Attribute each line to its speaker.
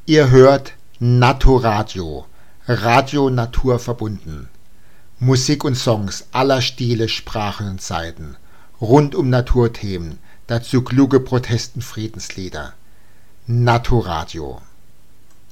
Speaker 1: Ihr hört Naturadio, Radio Natur verbunden. Musik und Songs aller Stile, Sprachen und Zeiten. Rund um Naturthemen, dazu kluge Protest- und Friedenslieder. Naturadio.